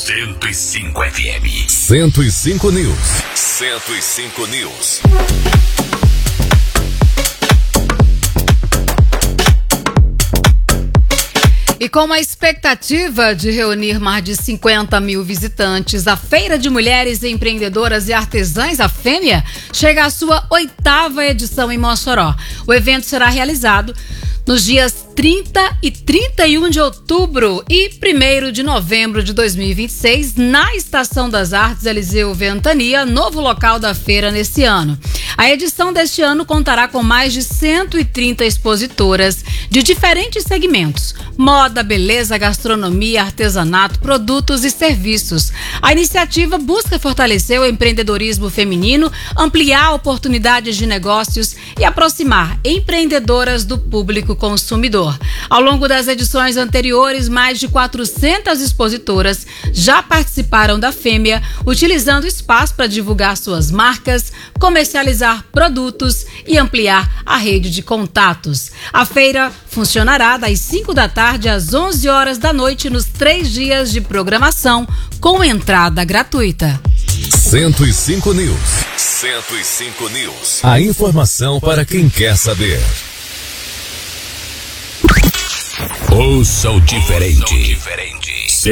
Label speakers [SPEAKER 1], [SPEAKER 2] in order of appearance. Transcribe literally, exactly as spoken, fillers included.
[SPEAKER 1] cento e cinco F M.
[SPEAKER 2] cento e cinco News. cento e cinco News.
[SPEAKER 3] E com a expectativa de reunir mais de cinquenta mil visitantes, a Feira de Mulheres Empreendedoras e Artesãs, a Fêmea, chega à sua oitava edição em Mossoró. O evento será realizado nos dias trinta e trinta e um de outubro e primeiro de novembro de dois mil e vinte e seis, na Estação das Artes Eliseu Ventania, novo local da feira nesse ano. A edição deste ano contará com mais de cento e trinta expositoras de diferentes segmentos: moda, beleza, gastronomia, artesanato, produtos e serviços. A iniciativa busca fortalecer o empreendedorismo feminino, ampliar oportunidades de negócios e aproximar empreendedoras do público consumidor. Ao longo das edições anteriores, mais de quatrocentas expositoras já participaram da Fêmea, utilizando o espaço para divulgar suas marcas, comercializar produtos e ampliar a rede de contatos. A feira funcionará das cinco da tarde às onze horas da noite nos três dias de programação, com entrada gratuita.
[SPEAKER 2] cento e cinco News. cento e cinco News. A informação para quem quer saber.
[SPEAKER 1] Ouça o diferente.